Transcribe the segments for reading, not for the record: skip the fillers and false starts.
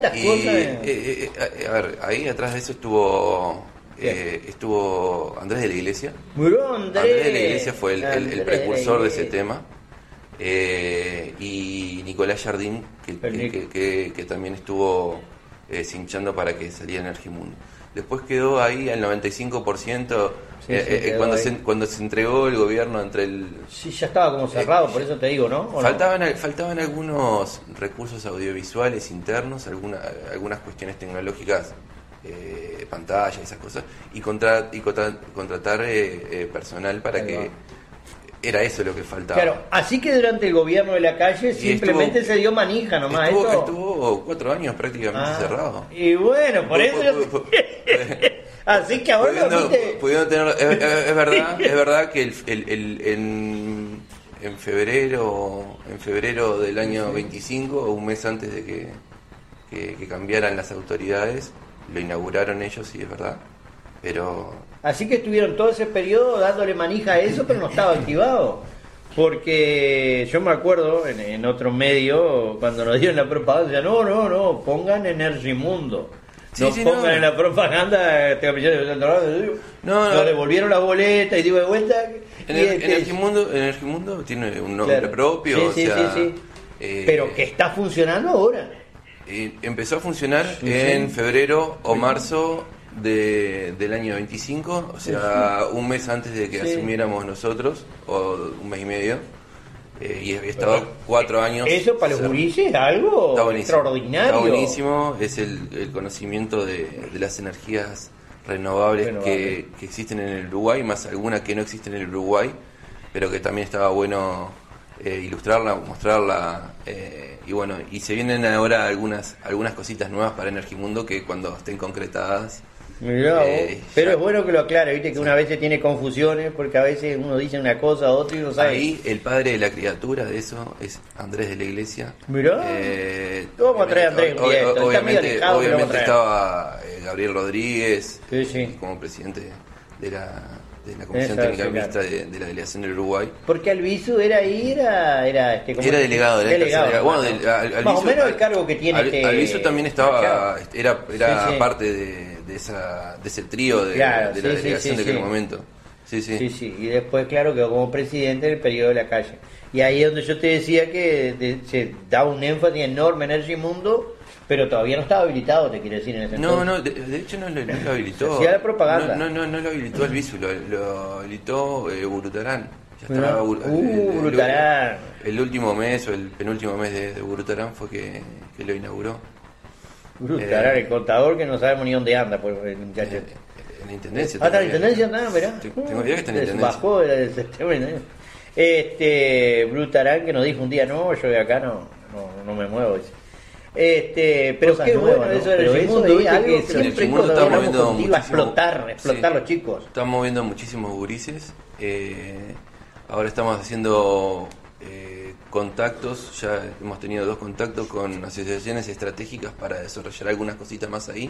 Las Y, a ver, ahí atrás de eso estuvo Andrés de la Iglesia. Murió Andrés de la Iglesia fue el Andrés precursor de ese Iglesia. tema. Y Nicolás Jardín, que también estuvo cinchando para que saliera Energimundo. Después quedó ahí al 95%, cuando se entregó el gobierno entre el... Sí, ya estaba como cerrado, por eso te digo, ¿no? ¿O no? Faltaban algunos recursos audiovisuales internos, algunas cuestiones tecnológicas, pantalla, esas cosas, y contratar personal para que... Era eso lo que faltaba. Claro, así que durante el gobierno de la calle simplemente se dio manija nomás. Estuvo 4 años prácticamente cerrado. Y bueno, por eso... Así que ahora pudieron tener... Es verdad que en febrero del año 25, o un mes antes de que cambiaran las autoridades, lo inauguraron ellos, sí, es verdad. Pero... Así que estuvieron todo ese periodo dándole manija a eso, pero no estaba activado. Porque yo me acuerdo en otro medio, cuando nos dieron la propaganda, decían, no, pongan Energimundo. Pongan en la propaganda, nos devolvieron la boleta y digo de vuelta. Energimundo tiene un nombre propio. Sí. Pero que está funcionando ahora. Empezó a funcionar en febrero o marzo del año 25, o sea, un mes antes de que asumiéramos nosotros, o un mes y medio, y he estado 4 años. Eso para los gurises es algo extraordinario. Está buenísimo, es el conocimiento de las energías renovables que existen en el Uruguay, más algunas que no existen en el Uruguay, pero que también estaba bueno ilustrarla, mostrarla, y bueno, y se vienen ahora algunas cositas nuevas para Energimundo que cuando estén concretadas. Mirá, pero es bueno que lo aclare, viste que una vez se tiene confusiones porque a veces uno dice una cosa, otra y no sabe. Ahí el padre de la criatura de eso es Andrés de la Iglesia. Mirá, vamos a traer a Andrés. Obviamente estaba Gabriel Rodríguez como presidente de la Comisión Técnica Mixta de la Delegación del Uruguay. Porque Albizu era delegado. Bueno, más o menos el cargo que tiene. Albizu también era parte de ese trío de la delegación de aquel momento. Sí. Y después, claro, quedó como presidente en el periodo de la calle. Y ahí es donde yo te decía que se da un énfasis enorme en Energimundo, pero todavía no estaba habilitado, te quiero decir, en ese entonces. No, de hecho no lo habilitó. Hacía la propaganda. No lo habilitó Albizu, lo habilitó Burutarán. Ya estaba Burutarán. El último mes o el penúltimo mes de Burutarán fue que lo inauguró. Burutarán, el contador que no sabemos ni dónde anda, pues, el muchacho. En la intendencia. ¿Está en la intendencia? Mirá. Tengo idea que está en la intendencia. Bajó del sistema. Burutarán que nos dijo un día, no, yo de acá no me muevo. Pero qué bueno, ¿no? Eso del mundo es algo que siempre está moviendo muchísimo, explotar los chicos. Están moviendo muchísimos gurises. Ahora estamos haciendo contactos, ya hemos tenido 2 contactos con asociaciones estratégicas para desarrollar algunas cositas más ahí,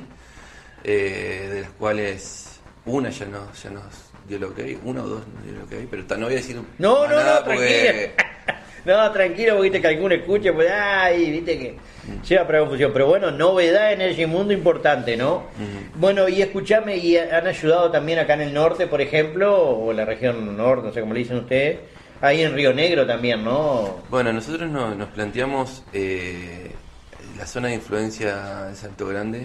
de las cuales una ya nos dio el ok, una o 2 nos dio el ok, pero no voy a decir nada porque... No, tranquilo, porque viste que algún escuche, pues, viste que lleva para confusión. Pero bueno, novedad en Energimundo importante, ¿no? Uh-huh. Bueno, y escuchame, y han ayudado también acá en el norte, por ejemplo, o en la región norte, no sé cómo le dicen ustedes, ahí en Río Negro también, ¿no? Bueno, nosotros nos planteamos la zona de influencia de Salto Grande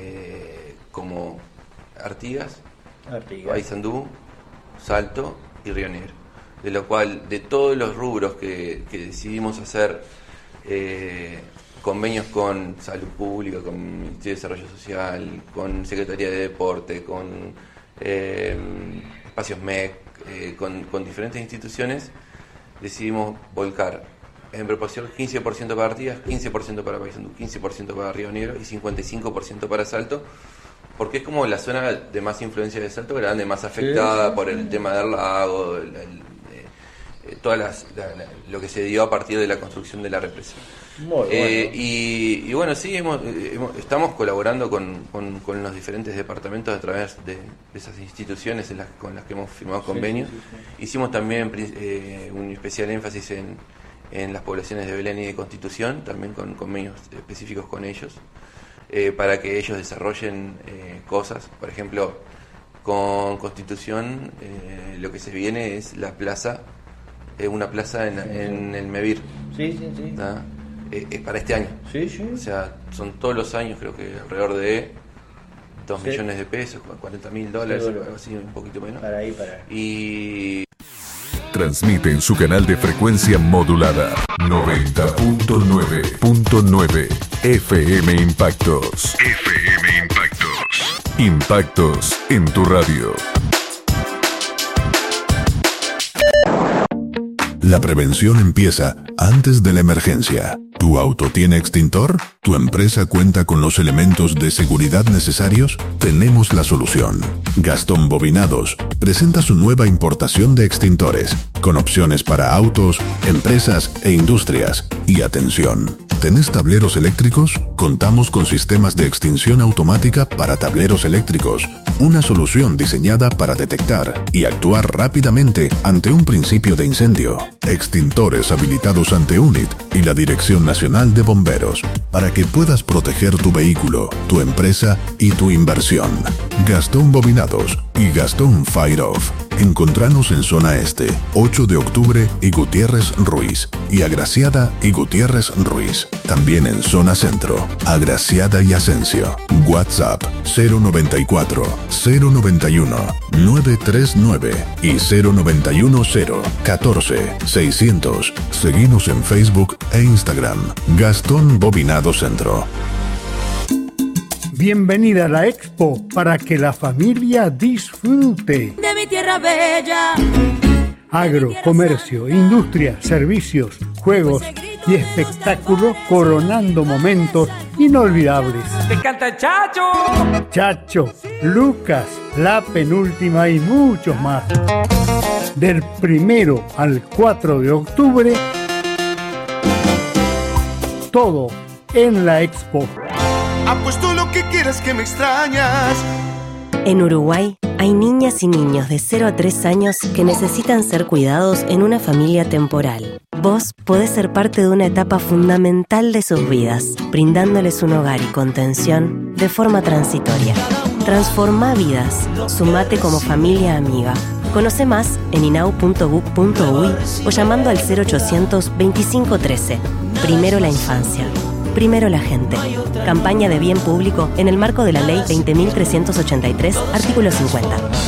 como Artigas, Paysandú, Salto y Río Negro. De lo cual, de todos los rubros que decidimos hacer convenios con Salud Pública, con el Ministerio de Desarrollo Social, con Secretaría de Deporte, con Espacios MEC, con diferentes instituciones, decidimos volcar en proporción 15% para Artigas, 15% para Paysandú, 15% para Río Negro y 55% para Salto, porque es como la zona de más influencia de Salto Grande, más afectada por el tema del lago, lo que se dio a partir de la construcción de la represa. Muy bueno. Y bueno, sí, estamos colaborando con los diferentes departamentos a través de esas instituciones con las que hemos firmado convenios. Sí. Hicimos también un especial énfasis en las poblaciones de Belén y de Constitución, también con convenios específicos con ellos. para que ellos desarrollen cosas. Por ejemplo, con Constitución lo que se viene es la plaza, una plaza en el Mevir. Sí. Para este año. Sí. O sea, son todos los años, creo que alrededor de 2 millones de pesos, $40.000, algo así, un poquito menos. Para ahí. Y transmite en su canal de frecuencia modulada 90.9.9 FM Impactos. Impactos en tu radio. La prevención empieza antes de la emergencia. ¿Tu auto tiene extintor? ¿Tu empresa cuenta con los elementos de seguridad necesarios? Tenemos la solución. Gastón Bobinados presenta su nueva importación de extintores, con opciones para autos, empresas e industrias. Y atención, ¿tenés tableros eléctricos? Contamos con sistemas de extinción automática para tableros eléctricos. Una solución diseñada para detectar y actuar rápidamente ante un principio de incendio. Extintores habilitados ante UNIT y la Dirección Nacional de Bomberos, para que puedas proteger tu vehículo, tu empresa y tu inversión. Gastón Bobinados y Gastón Fire Off. Encontranos en Zona Este, 8 de Octubre y Gutiérrez Ruiz, y Agraciada y Gutiérrez Ruiz. También en Zona Centro, Agraciada y Asensio. WhatsApp 094 091 939 y 091 014 600. Seguinos en Facebook e Instagram. Gastón Bobinado Centro. Bienvenida a la Expo para que la familia disfrute. De mi tierra bella. Agro, comercio, industria, servicios, juegos y espectáculos coronando momentos inolvidables. ¡Te canta Chacho! Chacho, Lucas, La Penúltima y muchos más. Del 1 al 4 de octubre, todo en la Expo. Apuesto lo que quieras que me extrañas. En Uruguay hay niñas y niños de 0 a 3 años que necesitan ser cuidados en una familia temporal. Vos podés ser parte de una etapa fundamental de sus vidas, brindándoles un hogar y contención de forma transitoria. Transformá vidas. Sumate como familia amiga. Conoce más en inau.gov.uy o llamando al 0800 2513. Primero la infancia. Primero la gente. Campaña de bien público en el marco de la Ley 20.383, artículo 50.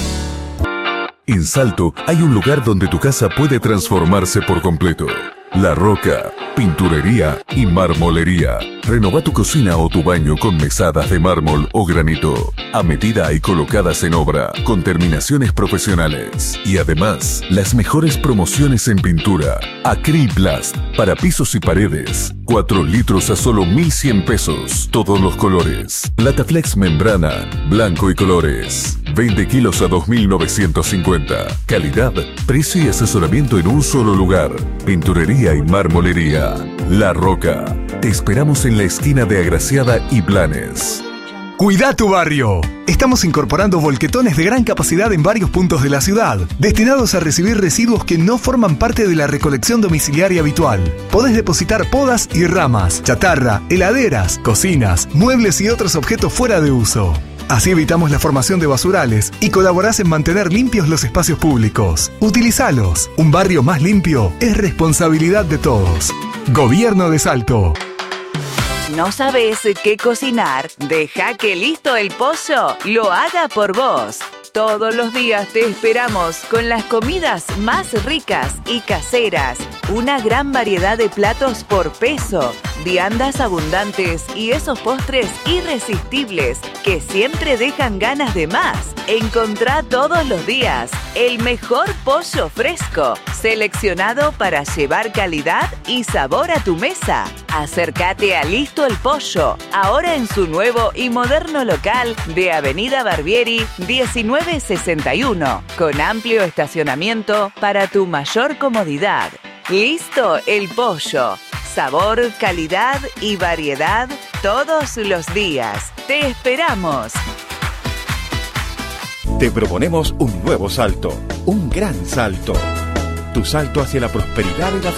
En Salto hay un lugar donde tu casa puede transformarse por completo. La Roca, pinturería y marmolería. Renova tu cocina o tu baño con mesadas de mármol o granito, a medida y colocadas en obra, con terminaciones profesionales. Y además, las mejores promociones en pintura. Acriplast, para pisos y paredes. 4 litros a solo 1.100 pesos. Todos los colores. Lataflex membrana, blanco y colores. 20 kilos a 2.950. Calidad, precio y asesoramiento en un solo lugar. Pinturería y marmolería. La Roca. Te esperamos en la esquina de Agraciada y Blanes. Cuida tu barrio. Estamos incorporando volquetones de gran capacidad en varios puntos de la ciudad, destinados a recibir residuos que no forman parte de la recolección domiciliaria habitual. Podés depositar podas y ramas, chatarra, heladeras, cocinas, muebles y otros objetos fuera de uso. Así evitamos la formación de basurales y colaborás en mantener limpios los espacios públicos. Utilizalos. Un barrio más limpio es responsabilidad de todos. Gobierno de Salto. ¿No sabes qué cocinar? Deja que Listo el Pollo lo haga por vos. Todos los días te esperamos con las comidas más ricas y caseras. Una gran variedad de platos por peso, viandas abundantes y esos postres irresistibles que siempre dejan ganas de más. Encontrá todos los días el mejor pollo fresco, seleccionado para llevar calidad y sabor a tu mesa. Acércate a Listo el Pollo, ahora en su nuevo y moderno local de Avenida Barbieri 1961, con amplio estacionamiento para tu mayor comodidad. Listo el Pollo. Sabor, calidad y variedad todos los días. Te esperamos. Te proponemos un nuevo salto, un gran salto. Tu salto hacia la prosperidad y la